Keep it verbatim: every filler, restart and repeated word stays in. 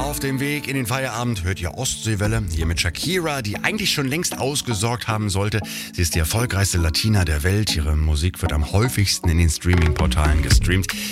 Auf dem Weg in den Feierabend hört ihr Ostseewelle, hier mit Shakira, die eigentlich schon längst ausgesorgt haben sollte. Sie ist die erfolgreichste Latina der Welt. Ihre Musik wird am häufigsten in den Streaming-Portalen gestreamt.